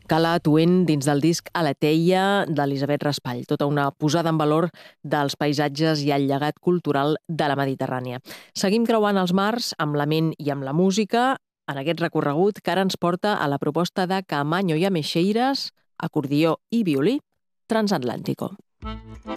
Cala Atuent dins del disc Aleteia d'Elisabet Raspall, tota una posada en valor dels paisatges i el llegat cultural de la Mediterrània. Seguim creuant els mars amb la ment i amb la música en aquest recorregut que ara ens porta a la proposta de Caamaño i Ameixeiras, acordió i violí, Transatlántico.